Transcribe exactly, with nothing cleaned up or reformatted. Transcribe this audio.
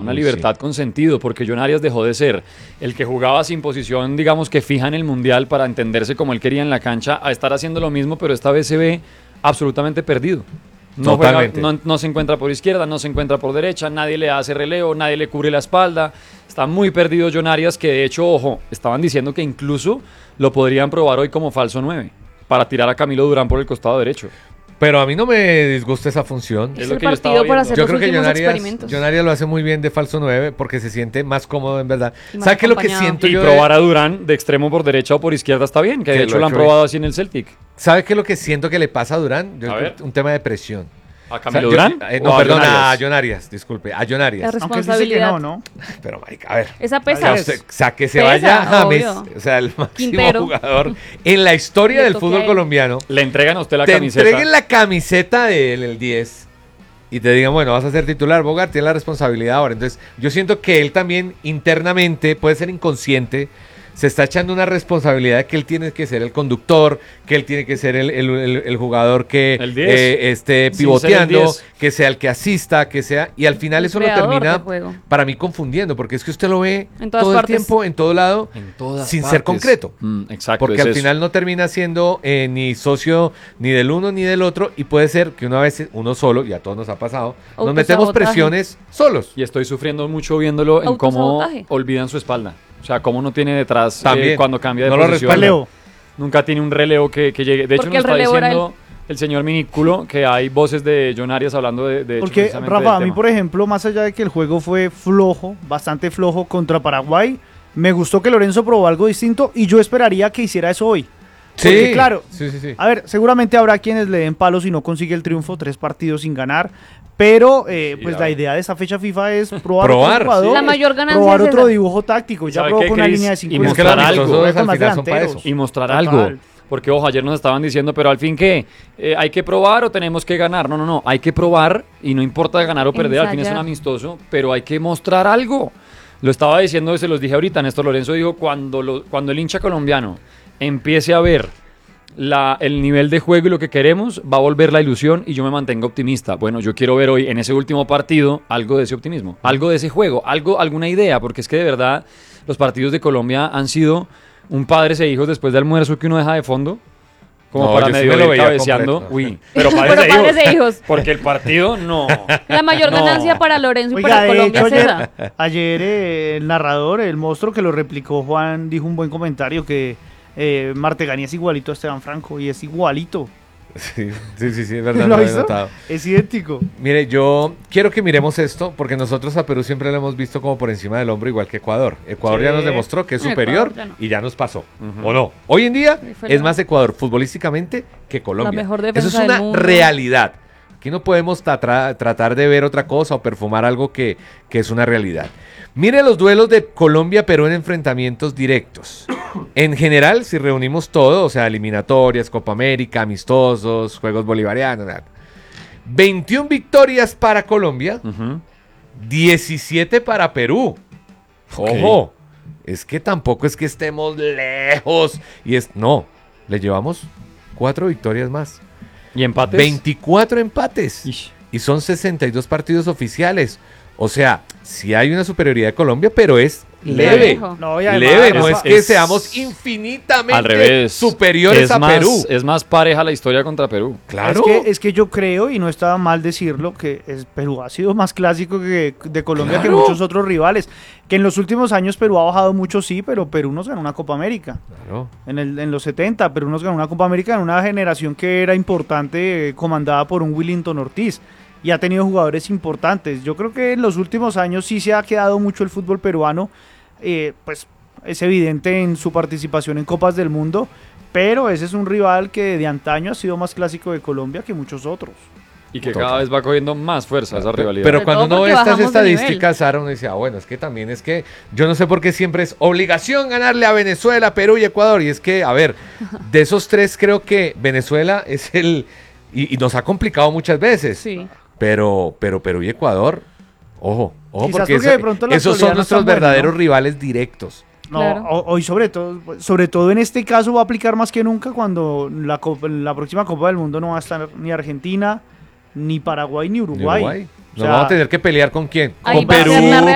una Uy, libertad sí. con sentido, porque John Arias dejó de ser el que jugaba sin posición, digamos que fija en el Mundial para entenderse como él quería en la cancha, a estar haciendo lo mismo, pero esta vez se ve absolutamente perdido. No, juega, no, no se encuentra por izquierda, no se encuentra por derecha, nadie le hace relevo, nadie le cubre la espalda. Está muy perdido John Arias, que de hecho, ojo, estaban diciendo que incluso lo podrían probar hoy como falso nueve, para tirar a Camilo Durán por el costado derecho. Pero a mí no me disgusta esa función. Es, es lo que yo estaba viendo. Yo creo que John Arias, John Arias lo hace muy bien de falso nueve porque se siente más cómodo en verdad. ¿Sabes qué es lo que siento y yo? Y probar a Durán de extremo por derecha o por izquierda está bien, que de hecho lo han probado así en el Celtic. ¿Sabes qué es lo que siento que le pasa a Durán? Yo, a un tema de presión. ¿A Camilo o sea, Durán? Yo, eh, no, a perdón, John a John Arias, disculpe, a John Arias. La responsabilidad. Que no, ¿no? Pero, marica, a ver. Esa pesa. O sea, o sea que se pesa, vaya James, o sea, el máximo Quintero. jugador en la historia del fútbol colombiano. Le entregan a usted la te camiseta. Te entreguen la camiseta del el diez y te digan, bueno, vas a ser titular, Bogart, tiene la responsabilidad ahora. Entonces, yo siento que él también internamente, puede ser inconsciente, se está echando una responsabilidad de que él tiene que ser el conductor, que él tiene que ser el, el, el, el jugador que eh, esté pivoteando, que sea el que asista, que sea... Y al final el eso lo termina, para mí, confundiendo, porque es que usted lo ve todo partes. el tiempo, en todo lado, en sin partes. ser concreto. Mm, exacto. Porque al eso. final no termina siendo eh, ni socio ni del uno ni del otro, y puede ser que una vez uno solo, y a todos nos ha pasado, nos metemos presiones solos. Y estoy sufriendo mucho viéndolo en cómo olvidan su espalda. O sea, cómo no tiene detrás eh, cuando cambia de no posición. Lo Nunca tiene un relevo que, que llegue. De hecho, nos está diciendo el... el señor Minículo que hay voces de John Arias hablando de, de Porque, hecho, Rafa, a mí, tema. por ejemplo, más allá de que el juego fue flojo, bastante flojo contra Paraguay, me gustó que Lorenzo probó algo distinto y yo esperaría que hiciera eso hoy. Porque, sí, claro, sí, sí, sí. a ver, seguramente habrá quienes le den palos si no consigue el triunfo, tres partidos sin ganar, pero eh, sí, pues la idea de esa fecha FIFA es probar, probar otro jugador, la mayor ganancia probar es otro esa. dibujo táctico, ya probó con una línea de cinco y mostrar algo, delanteros, y mostrar algo, porque ojo, ayer nos estaban diciendo, pero al fin ¿qué? Eh, ¿hay que probar o tenemos que ganar? No, no, no, hay que probar y no importa ganar o perder, Ensayar. Al fin es un amistoso, pero hay que mostrar algo. Lo estaba diciendo, se los dije ahorita, Néstor Lorenzo dijo, cuando, lo, cuando el hincha colombiano empiece a ver La, el nivel de juego y lo que queremos, va a volver la ilusión y yo me mantengo optimista. Bueno, yo quiero ver hoy en ese último partido algo de ese optimismo, algo de ese juego, algo, alguna idea, porque es que de verdad los partidos de Colombia han sido un padres e hijos después de almuerzo que uno deja de fondo, como no, para medio sí ir cabeceando. Uy, pero padres, pero e, padres hijos, e hijos, porque el partido no. La mayor no. ganancia para Lorenzo y Oiga, para Colombia hecho, es ayer, esa. Ayer eh, el narrador, el monstruo que lo replicó Juan, dijo un buen comentario que Eh, Martegani es igualito a Esteban Franco y es igualito. Sí, sí, sí, sí es verdad. ¿Lo no hizo? Es idéntico. Mire, yo quiero que miremos esto porque nosotros a Perú siempre lo hemos visto como por encima del hombro, igual que Ecuador. Ecuador sí. ya nos demostró que es superior ya no. y ya nos pasó. Uh-huh. ¿O no? Hoy en día es más Ecuador futbolísticamente que Colombia. La mejor defensa Eso es una del mundo. realidad. Aquí no podemos tra- tratar de ver otra cosa o perfumar algo que, que es una realidad. Mire los duelos de Colombia-Perú en enfrentamientos directos. En general, si reunimos todo, o sea, eliminatorias, Copa América, amistosos, Juegos Bolivarianos, veintiuna victorias para Colombia, uh-huh. diecisiete para Perú. Okay. Ojo, es que tampoco es que estemos lejos. Y es, no, le llevamos cuatro victorias más. ¿Y empates? veinticuatro empates. Ish. Y son sesenta y dos partidos oficiales. O sea, sí hay una superioridad de Colombia, pero es leve. No, leve, no es, es que es, seamos infinitamente al revés, superiores es a más, Perú. Es más pareja la historia contra Perú. Claro. Es que, es que yo creo, y no está mal decirlo, que es, Perú ha sido más clásico que de Colombia claro. que muchos otros rivales. Que en los últimos años Perú ha bajado mucho, sí, pero Perú nos ganó una Copa América. Claro. En, el, en los setenta, Perú nos ganó una Copa América en una generación que era importante, eh, comandada por un Willington Ortiz. Y ha tenido jugadores importantes. Yo creo que en los últimos años sí se ha quedado mucho el fútbol peruano, eh, pues es evidente en su participación en Copas del Mundo, pero ese es un rival que de antaño ha sido más clásico de Colombia que muchos otros. Y que cada vez va cogiendo más fuerza esa rivalidad. Pero cuando uno ve estas estadísticas, Sara, uno dice, ah, bueno, es que también es que yo no sé por qué siempre es obligación ganarle a Venezuela, Perú y Ecuador. Y es que, a ver, de esos tres creo que Venezuela es el... Y, y nos ha complicado muchas veces. Sí. Pero, pero Perú y Ecuador, ojo, ojo, Quizás porque, porque eso, de pronto esos son nuestros buenos, verdaderos ¿no? rivales directos. No, claro. hoy sobre todo, sobre todo en este caso va a aplicar más que nunca cuando la, Copa, la próxima Copa del Mundo no va a estar ni Argentina, ni Paraguay, ni Uruguay. Ni Uruguay. O Nos sea, vamos a tener que pelear con quién, Ahí con va a ser Perú, la